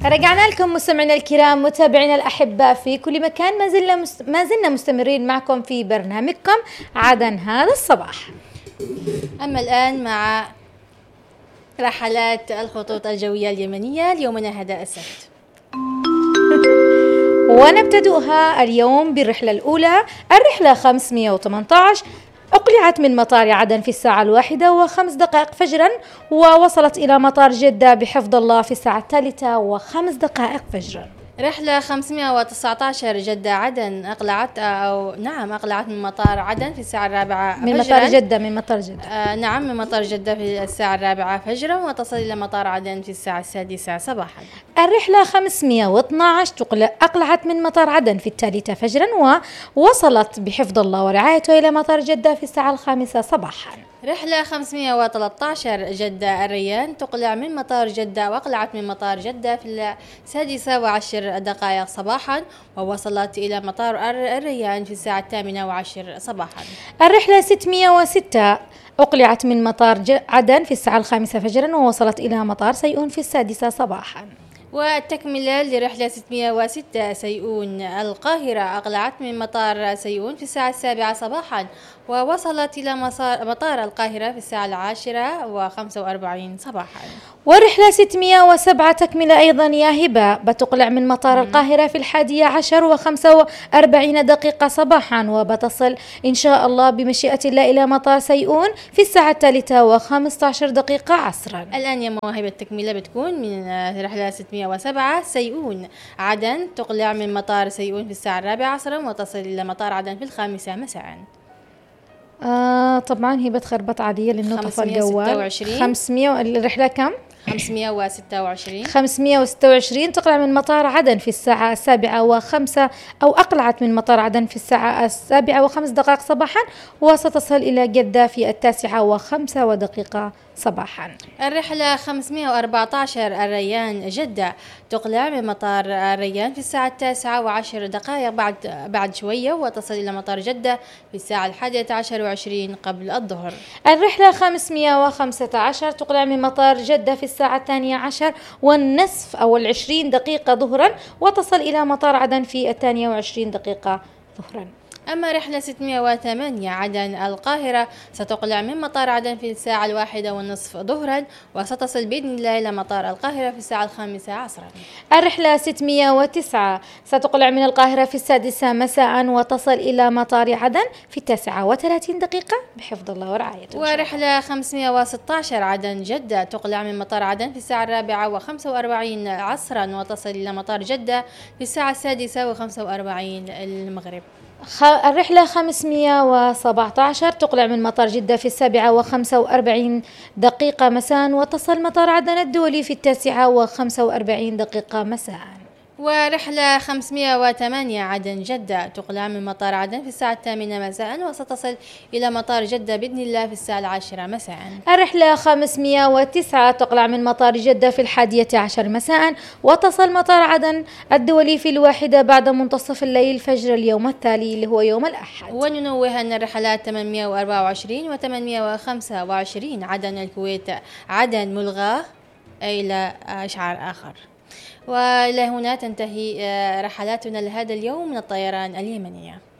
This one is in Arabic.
رجعنا لكم مستمعينا الكرام، متابعينا الأحباء في كل مكان. ما زلنا مستمرين معكم في برنامجكم عدن هذا الصباح. أما الآن مع رحلات الخطوط الجوية اليمنية ليومنا هذا السبت، ونبتدئها اليوم بالرحلة الأولى. الرحلة 518 أقلعت من مطار عدن في الساعة 1:05 فجرا، ووصلت إلى مطار جدة بحفظ الله في الساعة 3:05 فجرا. رحلة 519 جدة عدن أقلعت من مطار عدن في الساعة 4 فجرا. من مطار جدة من مطار جدة في الساعة 4 فجرا، وتصل إلى مطار عدن في الساعة 6 صباحا. الرحلة 512 أقلعت من مطار عدن في 3 فجرا، ووصلت بحفظ الله ورعايته إلى مطار جدة في الساعة 5 صباحا. رحلة 513 جدة الريان تقلع من مطار جدة، وأقلعت من مطار جدة في 6:10 صباحا، ووصلت إلى مطار الريان في الساعة 8:10 صباحا. الرحلة 606 أقلعت من مطار عدن في الساعة 5 فجرا، ووصلت إلى مطار سيئون في 6 صباحا. والتكملة لرحلة 606 سيئون القاهرة أقلعت من مطار سيئون في الساعة 7 صباحا، ووصلت إلى مطار القاهرة في الساعة 10:45 صباحا. ورحلة 607 تكملة أيضا يا هبة، بتقلع من مطار القاهرة في 11:45 صباحا، وبتصل إن شاء الله بمشيئة الله إلى مطار سيئون في الساعة 3:15 عصرا. الآن يا مواهب التكملة بتكون من رحلة 607 سيئون عدن تقلع من مطار سيئون في الساعة 4 عصرا، وتصل إلى مطار عدن في 5 مساء. طبعا هي بتخربط عادية لأنه طفى الجوال. 526 الرحلة كم؟ 526 تقلع من مطار عدن في الساعة 7:05، أو أقلعت من مطار عدن في الساعة 7:05 صباحا، وستصل إلى جدة في 9:05 صباحا. الرحلة 514 الريان جدة تقلع من مطار الريان في الساعة 9:10 بعد شوية، وتصل إلى مطار جدة في الساعة 11:20 قبل الظهر. الرحلة 515 تقلع من مطار جدة في الساعة 12:30 أو 20 دقيقة ظهرا، وتصل إلى مطار عدن في 22 دقيقة ظهرا. أما رحلة 608 عدن القاهرة ستقلع من مطار عدن في الساعة 1:30 ظهرا، وستصل بإذن الله إلى مطار القاهرة في الساعة 5 عصرا. الرحلة 609 ستقلع من القاهرة في 6 مساء، وتصل إلى مطار عدن في 39 بحفظ الله ورعايته. ورحلة 516 عدن جدة تقلع من مطار عدن في الساعة 4:45 عصرا، وتصل إلى مطار جدة في الساعة 6:45 المغرب. الرحلة 517 تقلع من مطار جدة في 7:45 مساء، وتصل مطار عدن الدولي في 9:45 مساء. ورحلة 508 عدن جدة تقلع من مطار عدن في الساعة 8 مساء، وستصل إلى مطار جدة بإذن الله في الساعة 10 مساء. الرحلة 509 تقلع من مطار جدة في 11 مساء، وتصل مطار عدن الدولي في 1 بعد منتصف الليل فجر اليوم التالي اللي هو يوم الأحد. وننوه أن الرحلات 824 و 825 عدن الكويت عدن ملغاة إلى إشعار آخر. وإلى هنا تنتهي رحلاتنا لهذا اليوم من الطيران اليمنية.